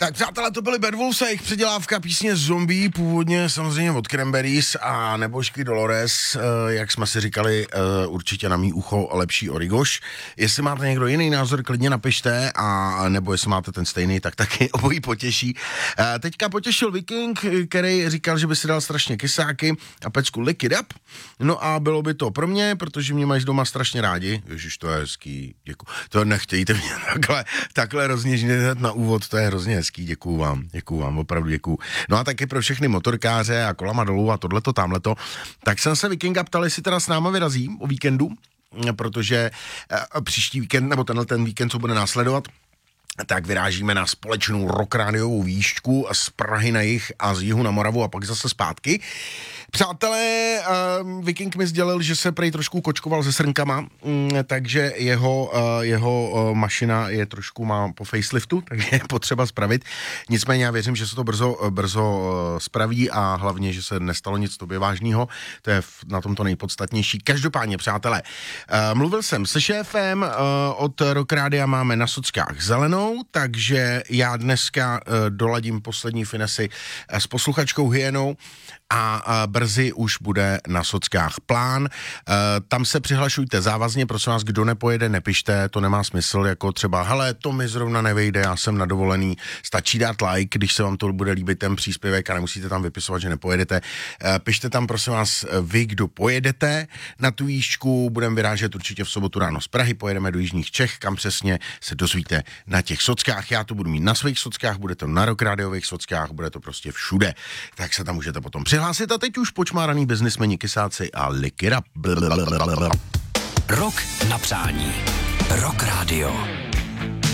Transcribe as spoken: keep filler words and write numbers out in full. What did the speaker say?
Tak přátelé, to byly Bad Wolves a jejich předělávka písně Zombie, původně samozřejmě od Cranberries a nebožky Dolores, jak jsme si říkali, určitě na mý ucho lepší Origoš. Jestli máte někdo jiný názor, klidně napište, a nebo jestli máte ten stejný, tak taky obojí potěší. Teďka potěšil Viking, který říkal, že by si dal strašně kysáky a pecku Lick It Up. No a bylo by to pro mě, protože mě mají doma strašně rádi. Ježiš, to je hezký, děkuji. To nechtějte mě takhle, takhle rozněžně na úvod, to je hrozně hezký. Děkuju vám, děkuju vám, opravdu děkuju. No a taky pro všechny motorkáře a kolama dolů a tohleto, tamhleto. Tak jsem se Vikinga ptal, jestli teda s náma vyrazí o víkendu, protože příští víkend, nebo tenhle ten víkend, co bude následovat, tak vyrážíme na společnou rockrádiovou výšku z Prahy na jih a z jihu na Moravu a pak zase zpátky. Přátelé, uh, Viking mi sdělil, že se prej trošku kočkoval se srnkama, mm, takže jeho, uh, jeho uh, mašina je trošku má po faceliftu, takže je potřeba spravit. Nicméně já věřím, že se to brzo, brzo uh, spraví a hlavně, že se nestalo nic tobě vážného. To je v, na tom to nejpodstatnější. Každopádně, přátelé, uh, mluvil jsem se šéfem, uh, od Rockrádia máme na sockách zelenou, takže já dneska uh, doladím poslední finesy uh, s posluchačkou Hyenou a, a brzy už bude na sockách plán. E, tam se přihlašujte závazně, prosím vás, kdo nepojede, nepište, to nemá smysl, jako třeba, hele, to mi zrovna nevejde, já jsem na dovolený, stačí dát like, když se vám to bude líbit ten příspěvek a nemusíte tam vypisovat, že nepojedete. E, pište tam, prosím vás, vy, kdo pojedete na tu výšku, budeme vyrážet určitě v sobotu ráno z Prahy, pojedeme do jižních Čech, kam přesně se dozvíte na těch sockách. Já to budu mít na svých sockách, bude to na Rockrádiových sockách, bude to prostě všude, tak se tam můžete potom přihlásit a teď už počmáraný biznismeni, kysáci a Lick It Up. Rok na přání. Rock Radio.